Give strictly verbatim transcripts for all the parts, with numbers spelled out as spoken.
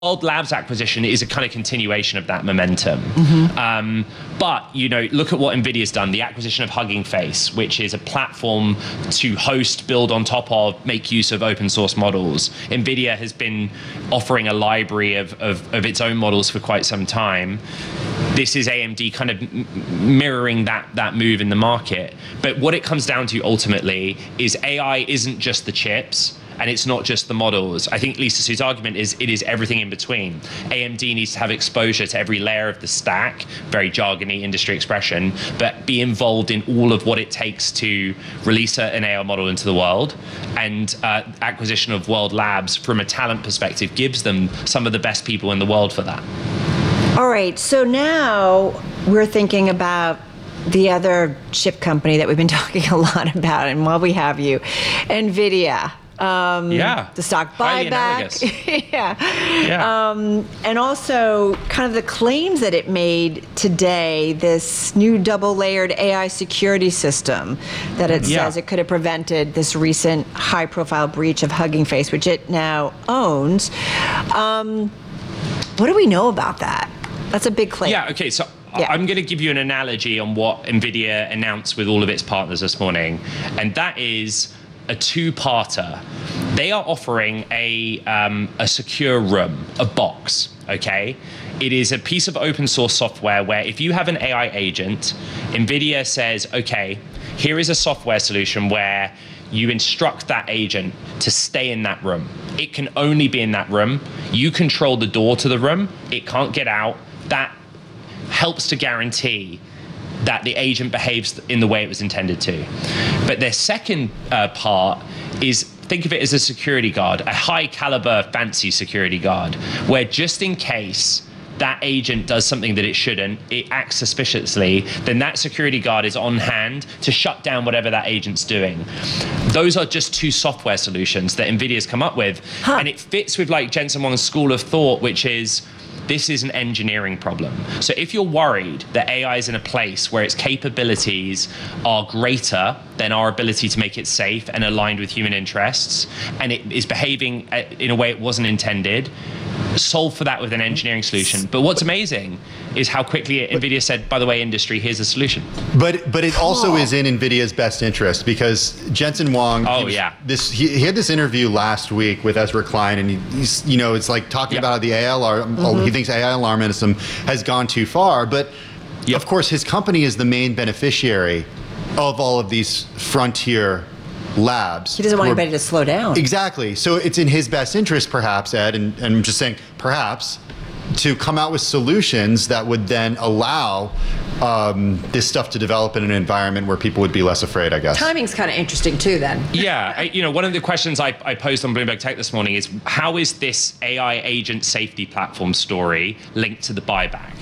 World Labs acquisition is a kind of continuation of that momentum. Mm-hmm. Um, but, you know, look at what NVIDIA's done. The acquisition of Hugging Face, which is a platform to host, build on top of, make use of open source models. NVIDIA has been offering a library of, of, of its own models for quite some time. This is A M D kind of m- mirroring that, that move in the market. But what it comes down to ultimately is A I isn't just the chips, and it's not just the models. I think Lisa Su's argument is it is everything in between. A M D needs to have exposure to every layer of the stack, very jargony industry expression, but be involved in all of what it takes to release an A I model into the world. And uh, acquisition of World Labs, from a talent perspective, gives them some of the best people in the world for that. All right, so now we're thinking about the other chip company that we've been talking a lot about, and while we have you, NVIDIA. Um, yeah. The stock buyback. yeah. yeah. Um, and also kind of the claims that it made today, this new double layered A I security system that it yeah. says it could have prevented this recent high profile breach of Hugging Face, which it now owns. Um, what do we know about that? That's a big claim. Yeah, okay, so Yeah. I'm going to give you an analogy on what NVIDIA announced with all of its partners this morning, and that is a two-parter. They are offering a um, a secure room, a box, okay? It is a piece of open source software where if you have an A I agent, NVIDIA says, okay, here is a software solution where you instruct that agent to stay in that room. It can only be in that room. You control the door to the room. It can't get out. That helps to guarantee that the agent behaves in the way it was intended to. But their second uh, part is, think of it as a security guard, a high caliber, fancy security guard, where just in case that agent does something that it shouldn't, it acts suspiciously, then that security guard is on hand to shut down whatever that agent's doing. Those are just two software solutions that NVIDIA's come up with. Huh. And it fits with like Jensen Huang's school of thought, which is, this is an engineering problem. So if you're worried that A I is in a place where its capabilities are greater than our ability to make it safe and aligned with human interests, and it is behaving in a way it wasn't intended, solve for that with an engineering solution. But what's amazing is how quickly NVIDIA said, by the way, industry, here's a solution. But but it also oh. is in NVIDIA's best interest, because Jensen Huang, oh, he was, yeah. this he, he had this interview last week with Ezra Klein, and he, he's, you know, it's like talking yep. about the A I alarm, mm-hmm. he thinks A I alarmism has gone too far, but yep. of course his company is the main beneficiary of all of these frontier labs. He doesn't want anybody to slow down. Exactly. So it's in his best interest, perhaps, Ed, and, and I'm just saying, perhaps, to come out with solutions that would then allow um, this stuff to develop in an environment where people would be less afraid, I guess. Timing's kind of interesting too, then. Yeah, I, you know, one of the questions I, I posed on Bloomberg Tech this morning is, how is this A I agent safety platform story linked to the buyback?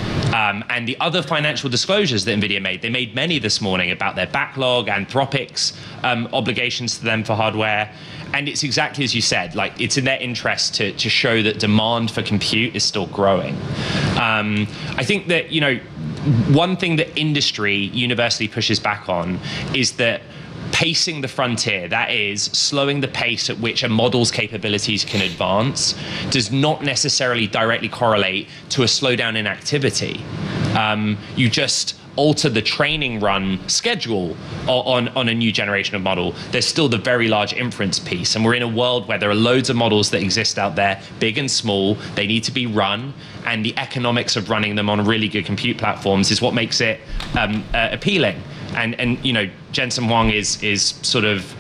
Um, and the other financial disclosures that NVIDIA made, they made many this morning about their backlog, Anthropic's um, obligations to them for hardware. And it's exactly as you said, like it's in their interest to, to show that demand for compute is still growing. Um, I think that, you know, one thing that industry universally pushes back on is that pacing the frontier, that is, slowing the pace at which a model's capabilities can advance, does not necessarily directly correlate to a slowdown in activity. Um, you just alter the training run schedule on, on a new generation of model. There's still the very large inference piece, and we're in a world where there are loads of models that exist out there, big and small. They need to be run, and the economics of running them on really good compute platforms is what makes it um, uh, appealing. And, and you know, Jensen Huang is is sort of,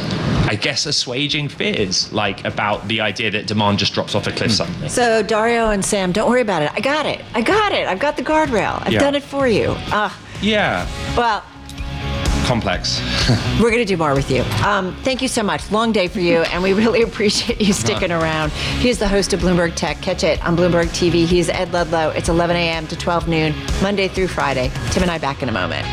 I guess, assuaging fears, like about the idea that demand just drops off a cliff suddenly. So Dario and Sam, don't worry about it. I got it. I got it. I've got the guardrail. I've Yeah. done it for you. Uh, Yeah, well, complex. we're going to do more with you. Um, thank you so much. Long day for you, and we really appreciate you sticking around. He's the host of Bloomberg Tech. Catch it on Bloomberg T V. He's Ed Ludlow. It's eleven a.m. to twelve noon, Monday through Friday. Tim and I back in a moment.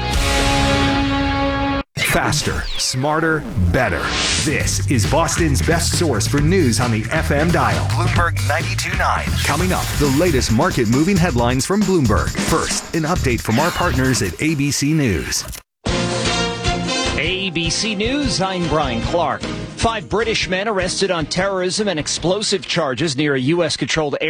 Faster, smarter, better. This is Boston's best source for news on the F M dial. Bloomberg ninety-two point nine. Coming up, the latest market-moving headlines from Bloomberg. First, an update from our partners at A B C News. A B C News, I'm Brian Clark. Five British men arrested on terrorism and explosive charges near a U S controlled